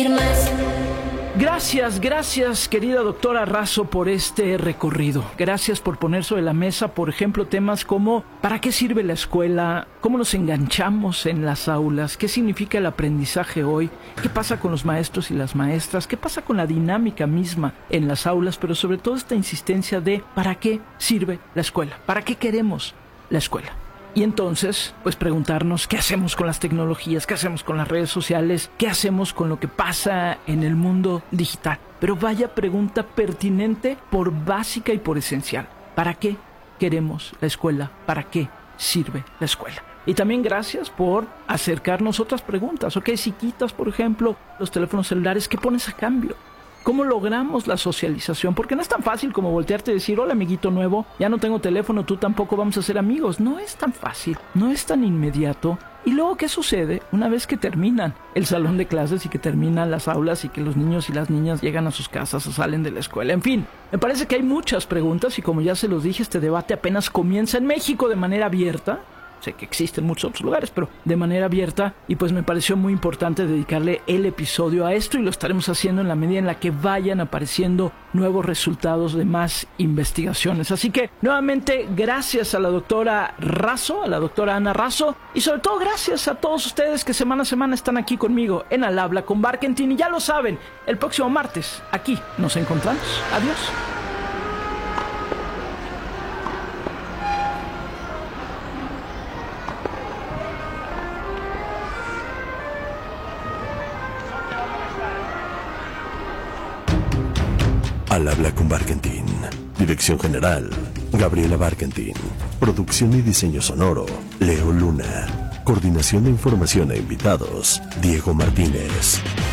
Gracias, querida doctora Razo, por este recorrido. Gracias por poner sobre la mesa, por ejemplo, temas como ¿para qué sirve la escuela? ¿Cómo nos enganchamos en las aulas? ¿Qué significa el aprendizaje hoy? ¿Qué pasa con los maestros y las maestras? ¿Qué pasa con la dinámica misma en las aulas? Pero sobre todo esta insistencia de ¿para qué sirve la escuela? ¿Para qué queremos la escuela? Y entonces, pues preguntarnos qué hacemos con las tecnologías, qué hacemos con las redes sociales, qué hacemos con lo que pasa en el mundo digital. Pero vaya pregunta pertinente por básica y por esencial. ¿Para qué queremos la escuela? ¿Para qué sirve la escuela? Y también gracias por acercarnos otras preguntas. Ok, si quitas, por ejemplo, los teléfonos celulares, ¿qué pones a cambio? ¿Cómo logramos la socialización? Porque no es tan fácil como voltearte y decir, hola amiguito nuevo, ya no tengo teléfono, tú tampoco, vamos a ser amigos. No es tan fácil, no es tan inmediato. Y luego, ¿qué sucede una vez que terminan el salón de clases y que terminan las aulas y que los niños y las niñas llegan a sus casas o salen de la escuela? En fin, me parece que hay muchas preguntas y como ya se los dije, este debate apenas comienza en México de manera abierta. Sé que existen muchos otros lugares, pero de manera abierta, y pues me pareció muy importante dedicarle el episodio a esto y lo estaremos haciendo en la medida en la que vayan apareciendo nuevos resultados de más investigaciones. Así que nuevamente gracias a la doctora Razo, a la doctora Ana Razo, y sobre todo gracias a todos ustedes que semana a semana están aquí conmigo en Al Habla con Barkentin, y ya lo saben, el próximo martes aquí nos encontramos. Adiós. Al Habla con Barkentin. Dirección General, Gabriela Barkentin. Producción y diseño sonoro, Leo Luna. Coordinación de información e invitados, Diego Martínez.